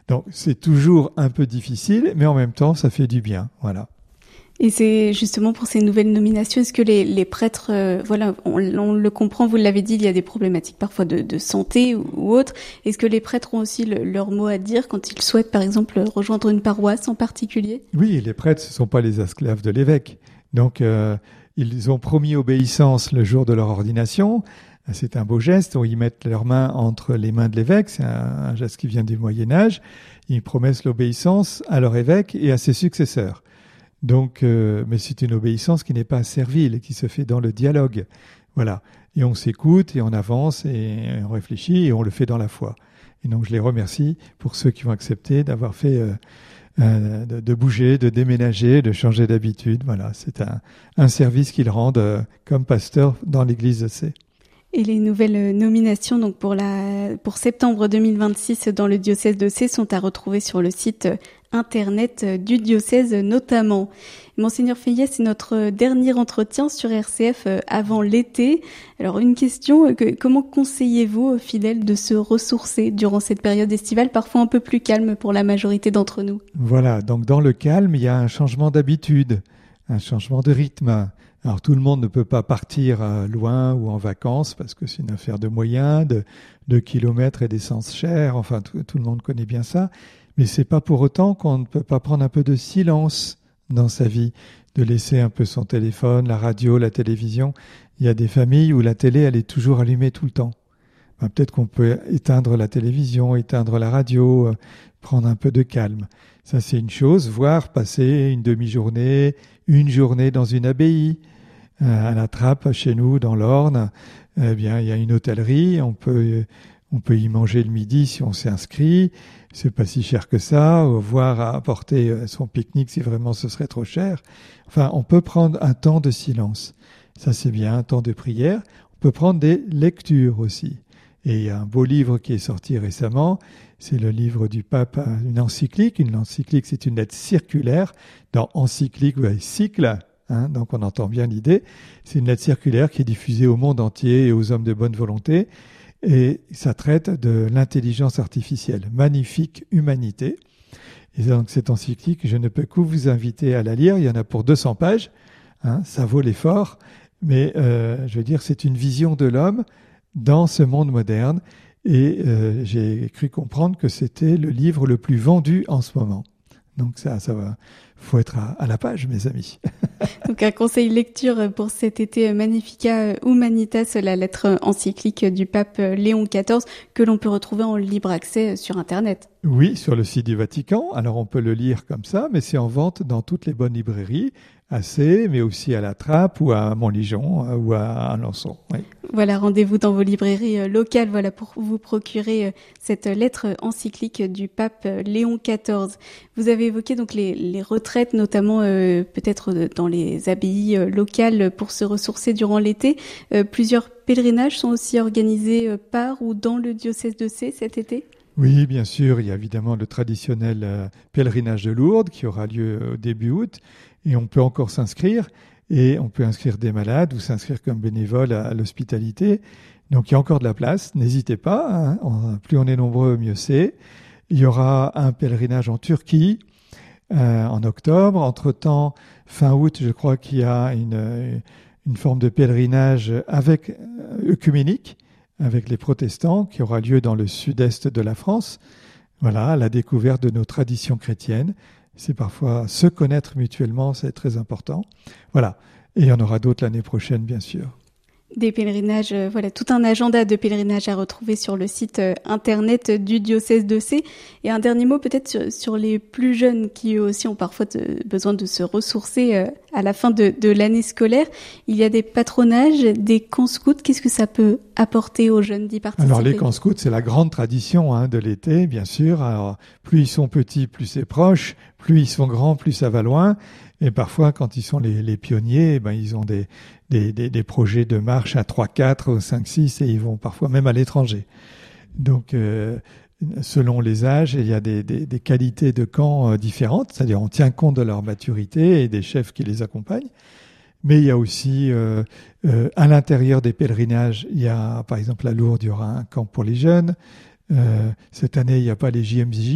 Donc c'est toujours un peu difficile, mais en même temps ça fait du bien, voilà. Et c'est justement pour ces nouvelles nominations, est-ce que les prêtres, on le comprend, vous l'avez dit, il y a des problématiques parfois de santé ou autres. Est-ce que les prêtres ont aussi leur mot à dire quand ils souhaitent, par exemple, rejoindre une paroisse en particulier ? Oui, les prêtres, ce ne sont pas les esclaves de l'évêque. Donc, ils ont promis obéissance le jour de leur ordination. C'est un beau geste où ils mettent leurs mains entre les mains de l'évêque. C'est un geste qui vient du Moyen-Âge. Ils promettent l'obéissance à leur évêque et à ses successeurs. Donc, mais c'est une obéissance qui n'est pas servile, qui se fait dans le dialogue. Voilà. Et on s'écoute et on avance et on réfléchit et on le fait dans la foi. Et donc, je les remercie pour ceux qui ont accepté d'avoir fait, de bouger, de déménager, de changer d'habitude. Voilà. C'est un service qu'ils rendent comme pasteur dans l'église de Sées. Et les nouvelles nominations donc pour septembre 2026 dans le diocèse de Sées sont à retrouver sur le site internet du diocèse notamment. Monseigneur Feillet, c'est notre dernier entretien sur RCF avant l'été. Alors une question, comment conseillez-vous aux fidèles de se ressourcer durant cette période estivale, parfois un peu plus calme pour la majorité d'entre nous ? Voilà, donc dans le calme, il y a un changement d'habitude, un changement de rythme. Alors tout le monde ne peut pas partir loin ou en vacances parce que c'est une affaire de moyens, de kilomètres et d'essence chère. Enfin, tout le monde connaît bien ça. Mais c'est pas pour autant qu'on ne peut pas prendre un peu de silence dans sa vie, de laisser un peu son téléphone, la radio, la télévision. Il y a des familles où la télé, elle est toujours allumée tout le temps. Ben, peut-être qu'on peut éteindre la télévision, éteindre la radio, prendre un peu de calme. Ça, c'est une chose. Voire passer une demi-journée, une journée dans une abbaye. À la Trappe, chez nous, dans l'Orne, eh bien, il y a une hôtellerie. On peut y manger le midi si on s'est inscrit. C'est pas si cher que ça. Voire à apporter son pique-nique si vraiment ce serait trop cher. Enfin, on peut prendre un temps de silence. Ça, c'est bien, un temps de prière. On peut prendre des lectures aussi. Et il y a un beau livre qui est sorti récemment. C'est le livre du pape, une encyclique. Une encyclique, c'est une lettre circulaire. Dans encyclique, vous avez cycle. Donc on entend bien l'idée. C'est une lettre circulaire qui est diffusée au monde entier et aux hommes de bonne volonté. Et ça traite de l'intelligence artificielle. Magnifique humanité. Et donc cette encyclique, je ne peux que vous inviter à la lire. Il y en a pour 200 pages. Ça vaut l'effort. Mais je veux dire, c'est une vision de l'homme dans ce monde moderne. Et j'ai cru comprendre que c'était le livre le plus vendu en ce moment. Donc ça va, faut être à la page, mes amis. Donc un conseil lecture pour cet été, Magnificat Humanitas, la lettre encyclique du pape Léon XIV, que l'on peut retrouver en libre accès sur Internet. Oui, sur le site du Vatican. Alors on peut le lire comme ça, mais c'est en vente dans toutes les bonnes librairies, à Sées, mais aussi à la Trappe ou à Montligeon ou à Alençon. Oui. Voilà, rendez-vous dans vos librairies locales, voilà, pour vous procurer cette lettre encyclique du pape Léon XIV. Vous avez évoqué donc les retraites, notamment peut-être dans les abbayes locales pour se ressourcer durant l'été. Plusieurs pèlerinages sont aussi organisés par ou dans le diocèse de Sées cet été ? Oui, bien sûr, il y a évidemment le traditionnel pèlerinage de Lourdes qui aura lieu au début août et on peut encore s'inscrire et on peut inscrire des malades ou s'inscrire comme bénévole à l'hospitalité. Donc il y a encore de la place, n'hésitez pas, plus on est nombreux, mieux c'est. Il y aura un pèlerinage en Turquie en octobre. Entre-temps, fin août, je crois qu'il y a une forme de pèlerinage avec œcuménique, avec les protestants, qui aura lieu dans le sud-est de la France. Voilà, la découverte de nos traditions chrétiennes. C'est parfois se connaître mutuellement, c'est très important. Voilà, et il y en aura d'autres l'année prochaine, bien sûr. Des pèlerinages, voilà, tout un agenda de pèlerinages à retrouver sur le site internet du diocèse de Sées. Et un dernier mot peut-être sur les plus jeunes qui eux aussi ont parfois besoin de se ressourcer à la fin de l'année scolaire. Il y a des patronages, des camps scouts. Qu'est-ce que ça peut apporter aux jeunes d'y participer ? Alors les camps scouts, c'est la grande tradition de l'été, bien sûr. Alors plus ils sont petits, plus c'est proche. Plus ils sont grands, plus ça va loin. Et parfois, quand ils sont les pionniers, ils ont des projets de marche à 3, 4, 5, 6 et ils vont parfois même à l'étranger. Donc, selon les âges, il y a des qualités de camp différentes, c'est-à-dire on tient compte de leur maturité et des chefs qui les accompagnent. Mais il y a aussi, à l'intérieur des pèlerinages, il y a, par exemple, à Lourdes, il y aura un camp pour les jeunes. Cette année, il n'y a pas les JMJ,